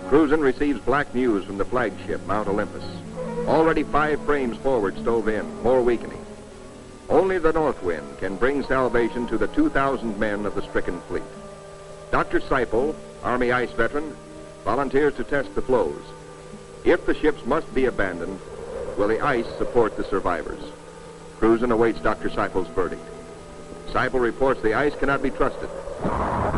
Cruzen receives black news from the flagship, Mount Olympus. Already 5 frames forward stove in, more weakening. Only the north wind can bring salvation to the 2,000 men of the stricken fleet. Dr. Seipel, Army ice veteran, volunteers to test the floes. If the ships must be abandoned, will the ice support the survivors? Cruzen awaits Dr. Seipel's verdict. Seipel reports the ice cannot be trusted.